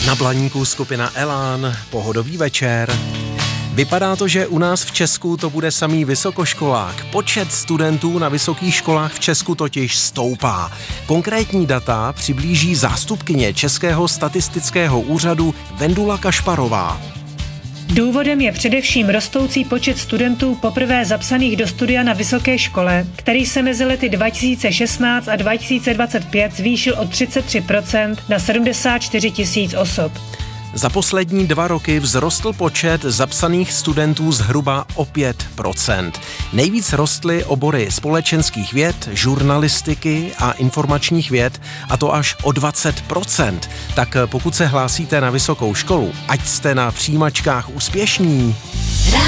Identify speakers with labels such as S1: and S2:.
S1: Na Blaníku skupina Elán, pohodový večer. Vypadá to, že u nás v Česku to bude samý vysokoškolák. Počet studentů na vysokých školách v Česku totiž stoupá. Konkrétní data přiblíží zástupkyně Českého statistického úřadu Vendula Kašparová.
S2: Důvodem je především rostoucí počet studentů poprvé zapsaných do studia na vysoké škole, který se mezi lety 2016 a 2025 zvýšil o 33% na 74 000 osob.
S1: Za poslední 2 roky vzrostl počet zapsaných studentů zhruba o 5%. Nejvíc rostly obory společenských věd, žurnalistiky a informačních věd, a to až o 20%. Tak pokud se hlásíte na vysokou školu, ať jste na přijímačkách úspěšní.